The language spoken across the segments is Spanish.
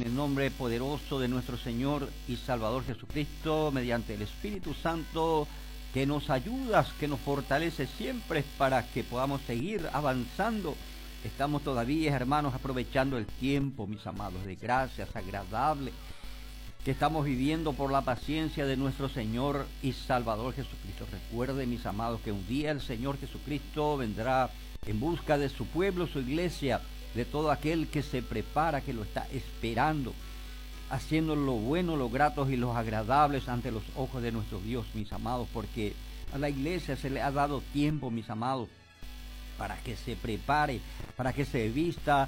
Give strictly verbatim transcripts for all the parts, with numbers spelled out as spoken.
el nombre poderoso de nuestro Señor y Salvador Jesucristo, mediante el Espíritu Santo, que nos ayudas, que nos fortalece siempre para que podamos seguir avanzando. Estamos todavía, hermanos, aprovechando el tiempo, mis amados, de gracias agradable que estamos viviendo por la paciencia de nuestro Señor y Salvador Jesucristo. Recuerden, mis amados, que un día el Señor Jesucristo vendrá en busca de su pueblo, su iglesia, de todo aquel que se prepara, que lo está esperando, haciendo lo bueno, lo gratos y los agradables ante los ojos de nuestro Dios, mis amados, porque a la iglesia se le ha dado tiempo, mis amados, para que se prepare, para que se vista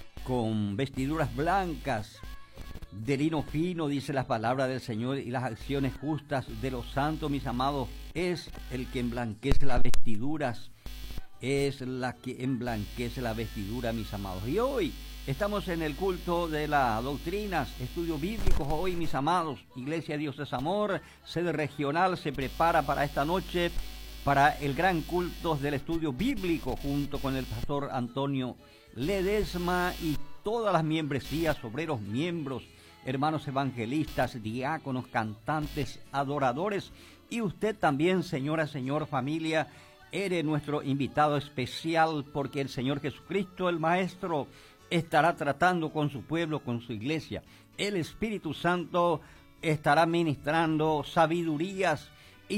con vestiduras blancas, de lino fino, dice la palabra del Señor, y las acciones justas de los santos, mis amados, es el que emblanquece las vestiduras, es la que emblanquece la vestidura, mis amados. Y hoy estamos en el culto de las doctrinas, estudios bíblicos. Hoy, mis amados, Iglesia Dios es Amor, sede regional, se prepara para esta noche, para el gran culto del estudio bíblico, junto con el pastor Antonio Ledesma y todas las membresías, obreros, miembros, hermanos evangelistas, diáconos, cantantes, adoradores, y usted también, señora, señor, familia, eres nuestro invitado especial, porque el Señor Jesucristo, el Maestro, estará tratando con su pueblo, con su iglesia. El Espíritu Santo estará ministrando sabidurías,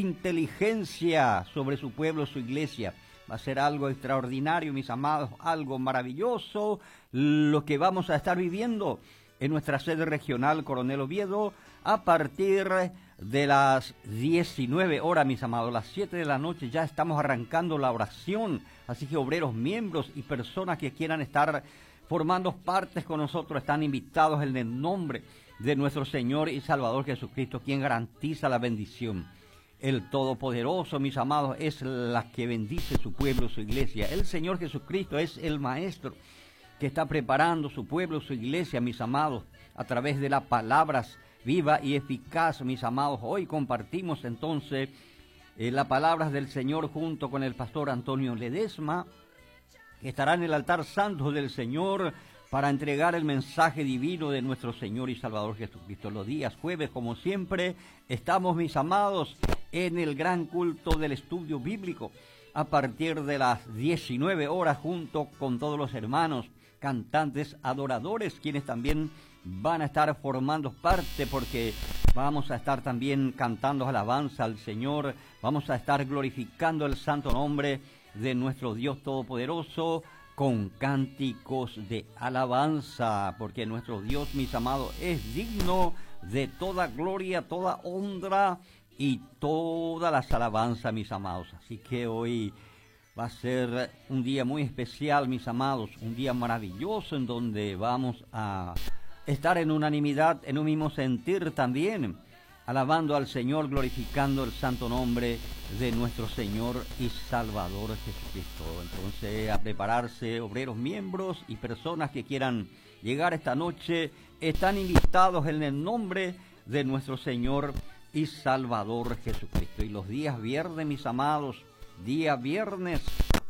inteligencia sobre su pueblo, su iglesia. Va a ser algo extraordinario, mis amados, algo maravilloso, lo que vamos a estar viviendo en nuestra sede regional Coronel Oviedo a partir de las diecinueve horas, mis amados, las siete de la noche. Ya estamos arrancando la oración, así que obreros, miembros y personas que quieran estar formando partes con nosotros están invitados en el nombre de nuestro Señor y Salvador Jesucristo, quien garantiza la bendición. El Todopoderoso, mis amados, es la que bendice su pueblo, su iglesia. El Señor Jesucristo es el Maestro que está preparando su pueblo, su iglesia, mis amados, a través de las palabras viva y eficaz, mis amados. Hoy compartimos entonces eh, las palabras del Señor junto con el pastor Antonio Ledesma, que estará en el altar santo del Señor para entregar el mensaje divino de nuestro Señor y Salvador Jesucristo. Los días jueves, como siempre, estamos, mis amados, en el gran culto del estudio bíblico a partir de las diecinueve horas, junto con todos los hermanos, cantantes, adoradores, quienes también van a estar formando parte, porque vamos a estar también cantando alabanza al Señor, vamos a estar glorificando el santo nombre de nuestro Dios Todopoderoso con cánticos de alabanza, porque nuestro Dios, mis amados, es digno de toda gloria, toda honra y todas las alabanzas, mis amados. Así que hoy va a ser un día muy especial, mis amados, un día maravilloso en donde vamos a estar en unanimidad, en un mismo sentir también, alabando al Señor, glorificando el santo nombre de nuestro Señor y Salvador Jesucristo. Entonces, a prepararse, obreros, miembros y personas que quieran llegar esta noche, están invitados en el nombre de nuestro Señor y Salvador Jesucristo. Y los días viernes, mis amados, día viernes,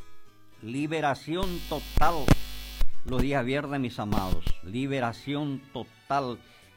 liberación total. Los días viernes, mis amados, liberación total.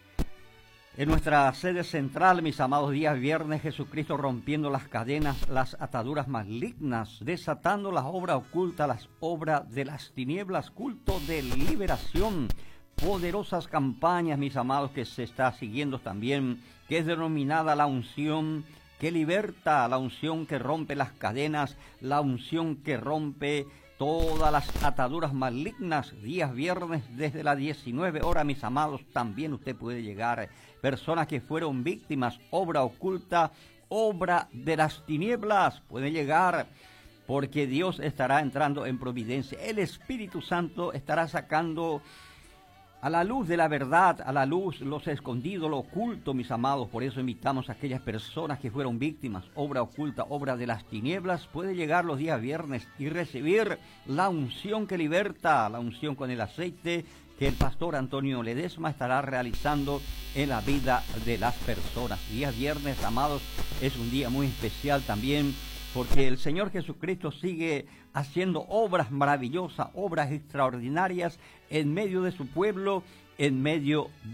En nuestra sede central, mis amados, días viernes, Jesucristo rompiendo las cadenas, las ataduras malignas, desatando las obras ocultas, las obras de las tinieblas, culto de liberación. Poderosas campañas, mis amados, que se está siguiendo también, que es denominada la unción que liberta, la unción que rompe las cadenas, la unción que rompe todas las ataduras malignas. Días viernes desde las diecinueve horas, mis amados, también usted puede llegar. Personas que fueron víctimas, obra oculta, obra de las tinieblas, puede llegar, porque Dios estará entrando en providencia. El Espíritu Santo estará sacando a la luz de la verdad, a la luz los escondidos, lo oculto, mis amados. Por eso invitamos a aquellas personas que fueron víctimas, obra oculta, obra de las tinieblas, puede llegar los días viernes y recibir la unción que liberta, la unción con el aceite que el pastor Antonio Ledesma estará realizando en la vida de las personas. Días viernes, amados, es un día muy especial también, porque el Señor Jesucristo sigue haciendo obras maravillosas, obras extraordinarias en medio de su pueblo, en medio